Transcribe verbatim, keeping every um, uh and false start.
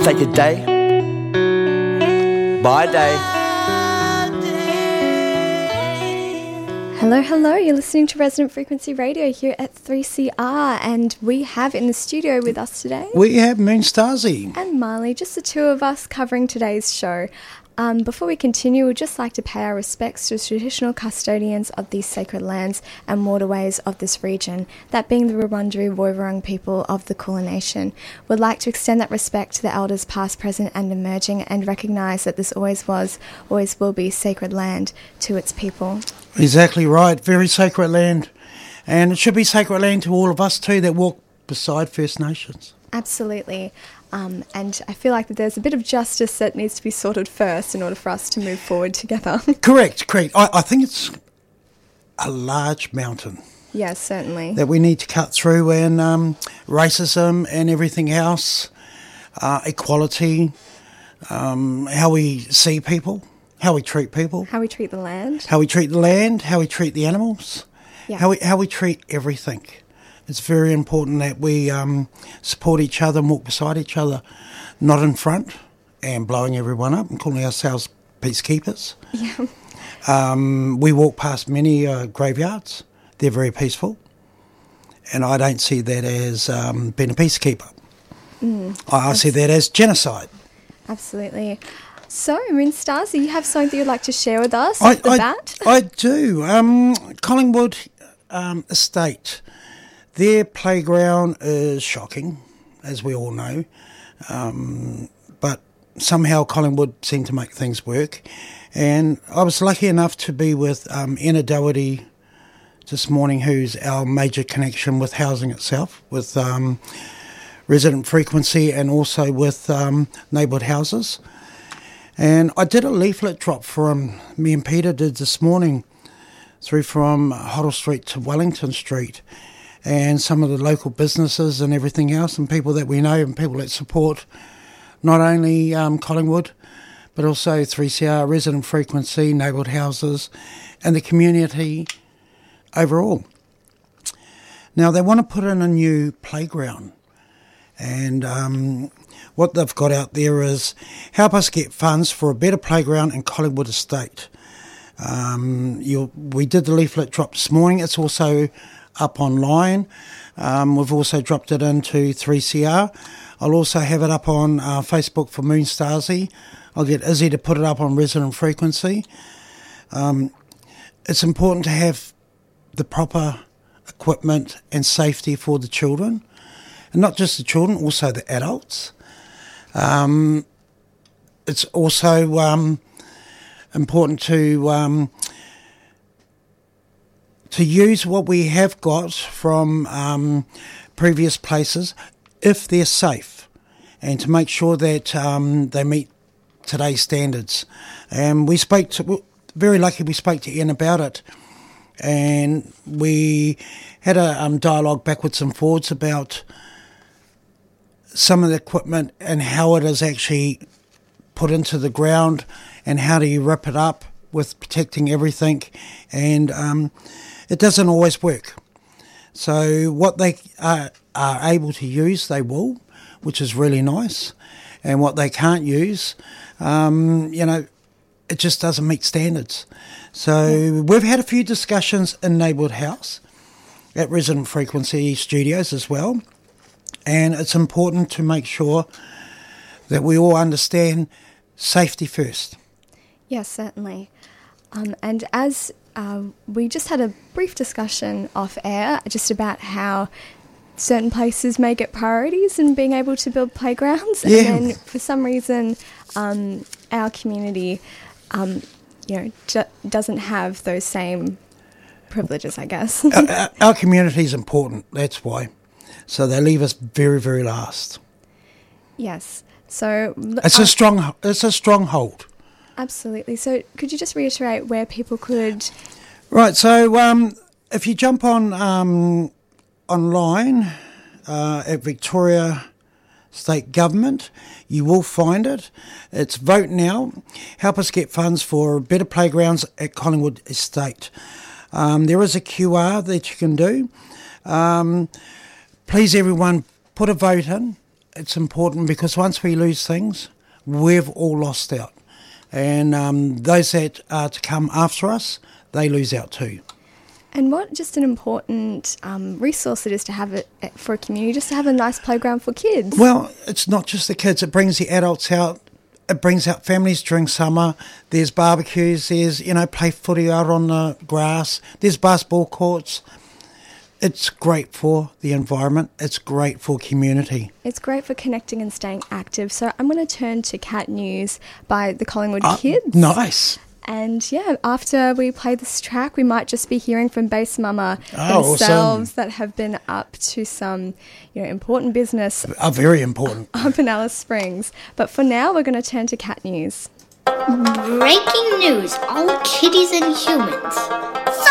take it day by day. Hello, hello. You're listening to Resonant Frequency Radio here at three C R, and we have in the studio with us today... We have Moon Stasi. And Marley, just the two of us covering today's show. Um, before we continue, we'd just like to pay our respects to the traditional custodians of these sacred lands and waterways of this region, that being the Wurundjeri Woiwurrung people of the Kulin Nation. We'd like to extend that respect to the elders past, present and emerging, and recognise that this always was, always will be sacred land to its people. Exactly right, very sacred land. And it should be sacred land to all of us too that walk beside First Nations. Absolutely. Um, and I feel like that there's a bit of justice that needs to be sorted first in order for us to move forward together. Correct, correct. I, I think it's a large mountain. Yes, certainly. That we need to cut through, and um, racism and everything else, uh, equality, um, how we see people, how we treat people. How we treat the land. How we treat the land, how we treat the animals, yeah. how we how we treat everything. It's very important that we um, support each other and walk beside each other, not in front and blowing everyone up and calling ourselves peacekeepers. Yeah. Um, we walk past many uh, graveyards. They're very peaceful. And I don't see that as um, being a peacekeeper. Mm, I, I see that as genocide. Absolutely. So, Moon Stasi, you have something that you'd like to share with us I, off the I, bat? I do. Um, Collingwood um, Estate. Their playground is shocking, as we all know, um, but somehow Collingwood seemed to make things work. And I was lucky enough to be with um, Anna Doherty this morning, who's our major connection with housing itself, with um, Resident Frequency and also with um, neighbourhood houses. And I did a leaflet drop for him, me and Peter did this morning, through from Hoddle Street to Wellington Street, and some of the local businesses and everything else, and people that we know and people that support not only um, Collingwood, but also three C R, Resident Frequency, neighbourhood houses, and the community overall. Now, they want to put in a new playground, and um, what they've got out there is help us get funds for a better playground in Collingwood Estate. Um, you'll, we did the leaflet drop this morning. It's also up online. Um, we've also dropped it into three C R. I'll also have it up on uh, Facebook for Moon Stasi. I'll get Izzy to put it up on Resident Frequency. Um, it's important to have the proper equipment and safety for the children, and not just the children, also the adults. Um, it's also um, important to um, to use what we have got from um, previous places if they're safe, and to make sure that um, they meet today's standards. And we spoke to, we're very lucky we spoke to Ian about it, and we had a um, dialogue backwards and forwards about some of the equipment and how it is actually put into the ground and how do you wrap it up with protecting everything, and um, it doesn't always work. So what they are, are able to use, they will, which is really nice. And what they can't use, um, you know, it just doesn't meet standards. So we've had a few discussions in Neighbourhood House at Resident Frequency Studios as well. And it's important to make sure that we all understand safety first. Yes, certainly. Um, and as uh, we just had a brief discussion off air just about how certain places may get priorities in being able to build playgrounds, yeah. and then for some reason um, our community um, you know, ju- doesn't have those same privileges, I guess. our, our community is important, that's why. So they leave us very, very last. Yes. So it's uh, a strong it's a stronghold. Absolutely. So could you just reiterate where people could... Right, so um, if you jump on um, online uh, at Victoria State Government, you will find it. It's Vote Now. Help us get funds for better playgrounds at Collingwood Estate. Um, there is a Q R that you can do. Um, please, everyone, put a vote in. it's important because once we lose things, we've all lost out. And um, those that are to come after us, they lose out too. And what just an important um, resource it is to have it for a community, just to have a nice playground for kids. Well, it's not just the kids, it brings the adults out. It brings out families during summer. There's barbecues, there's, you know, play footy out on the grass. There's basketball courts. It's great for the environment. It's great for community. It's great for connecting and staying active. So I'm going to turn to Cat News by the Collingwood Uh, Kids. Nice. And yeah, after we play this track, we might just be hearing from Base Mama Oh, themselves awesome. that have been up to some, you know, important business Are very important. up in Alice Springs. But for now, we're going to turn to Cat News. Breaking news, all kitties and humans.